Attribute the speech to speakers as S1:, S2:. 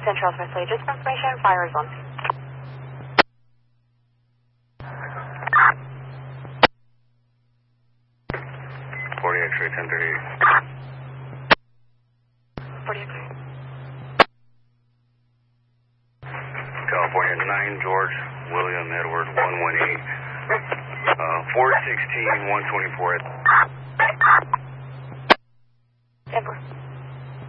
S1: Central Smith Lee, just confirmation, fire is on.
S2: 48 X-ray 1038.
S1: 48.
S2: California 9 George William Edward 118. 416 124.
S1: Denver.